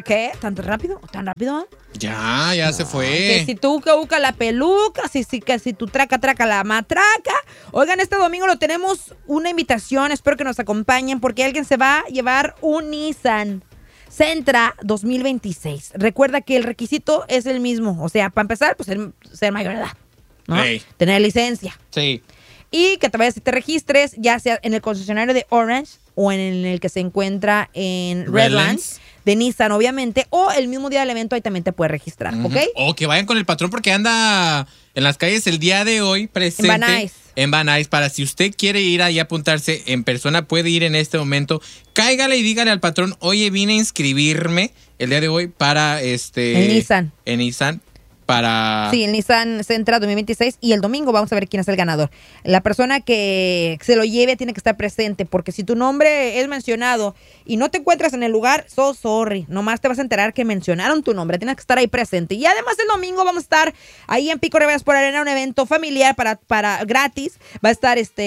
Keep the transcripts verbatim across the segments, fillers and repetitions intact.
¿Qué? ¿Tan rápido? ¿Tan rápido? Ya, ya no, se fue. Que si tú uca, uca la peluca, si, si, que si tú traca, traca la matraca. Oigan, este domingo lo tenemos una invitación, espero que nos acompañen, porque alguien se va a llevar un Nissan Sentra dos mil veintiséis. Recuerda que el requisito es el mismo, o sea, para empezar, pues ser, ser mayor de edad, ¿no? Hey. Tener licencia. Sí. Y que te vayas y te registres, ya sea en el concesionario de Orange o en el que se encuentra en Redlands. Redlands. De Nissan, obviamente, o el mismo día del evento ahí también te puedes registrar, uh-huh. ¿ok? O que vayan con el patrón porque anda en las calles el día de hoy presente. En Van Nuys. En Van Nuys, para si usted quiere ir ahí a apuntarse en persona, puede ir en este momento. Cáigale y dígale al patrón, oye, vine a inscribirme el día de hoy para este... En Nissan. En Nissan. Para... Sí, el Nissan Sentra dos mil veintiséis y el domingo vamos a ver quién es el ganador. La persona que se lo lleve tiene que estar presente porque si tu nombre es mencionado y no te encuentras en el lugar, so sorry. Nomás te vas a enterar que mencionaron tu nombre. Tienes que estar ahí presente. Y además el domingo vamos a estar ahí en Pico Rivera por Arena, un evento familiar para, para gratis. Va a estar este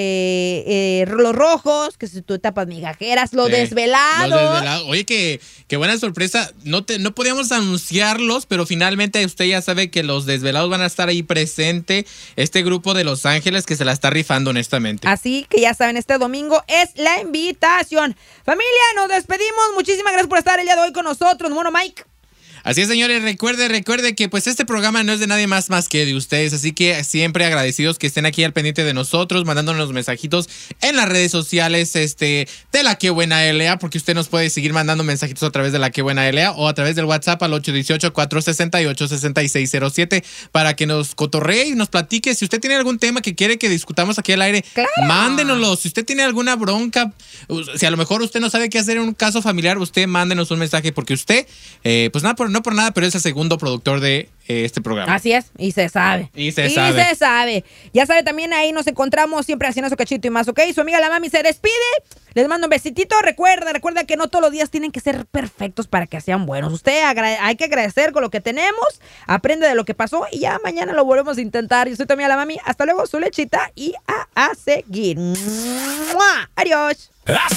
eh, los rojos, que si tú tapas migajeras, los, sí, desvelados. los desvelados. Oye, que, que buena sorpresa. No, te, no podíamos anunciarlos, pero finalmente usted ya sabe que los desvelados van a estar ahí presente, este grupo de Los Ángeles que se la está rifando honestamente. Así que ya saben, este domingo es la invitación. Familia, nos despedimos. Muchísimas gracias por estar el día de hoy con nosotros. Bueno, Mike. Así es, señores, recuerde, recuerde que pues este programa no es de nadie más más que de ustedes, así que siempre agradecidos que estén aquí al pendiente de nosotros, mandándonos mensajitos en las redes sociales este de La Qué Buena L A, porque usted nos puede seguir mandando mensajitos a través de La Qué Buena L A o a través del WhatsApp al ocho uno ocho, cuatro seis ocho, seis seis cero siete para que nos cotorree y nos platique. Si usted tiene algún tema que quiere que discutamos aquí al aire, claro, mándenoslo. Si usted tiene alguna bronca, si a lo mejor usted no sabe qué hacer en un caso familiar, usted mándenos un mensaje, porque usted, eh, pues nada, por no por nada, pero es el segundo productor de eh, este programa. Así es, y se sabe. Y se y sabe. Y se sabe. Ya sabe, también ahí nos encontramos siempre haciendo su cachito y más, ¿ok? Su amiga la mami se despide. Les mando un besitito. Recuerda, recuerda que no todos los días tienen que ser perfectos para que sean buenos. Usted agra- hay que agradecer con lo que tenemos, aprende de lo que pasó y ya mañana lo volvemos a intentar. Yo soy tu amiga la mami. Hasta luego, su lechita y a, a seguir. ¡Mua! Adiós.